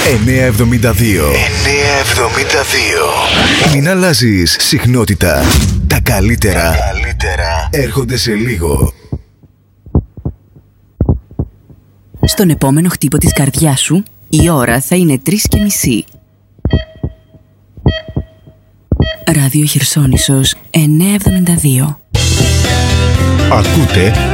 972. Μην αλλάζεις συχνότητα. Τα καλύτερα έρχονται σε λίγο. Στον επόμενο χτύπο της καρδιάς σου, η ώρα θα είναι 3:30. Ράδιο Χερσόνησος 972. Ακούτε